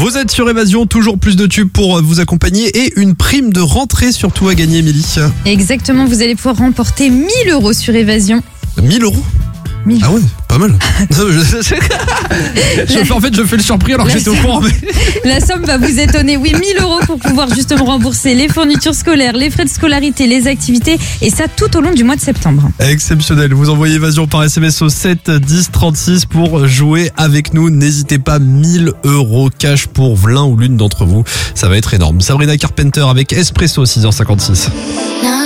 Vous êtes sur Évasion, toujours plus de tubes pour vous accompagner et une prime de rentrée surtout à gagner, Émilie. Exactement, vous allez pouvoir remporter 1 000 € sur Évasion. 1 000 €? 1 000. Ah ouais, pas mal. En fait, je fais le surpris alors que j'étais au courant. La somme va vous étonner. Oui, 1 000 € pour pouvoir justement rembourser les fournitures scolaires, les frais de scolarité, les activités et ça tout au long du mois de septembre. Exceptionnel. Vous envoyez Évasion par SMS au 7 10 36 pour jouer avec nous. N'hésitez pas, 1 000 € cash pour l'un ou l'une d'entre vous. Ça va être énorme. Sabrina Carpenter avec Espresso, 6h56.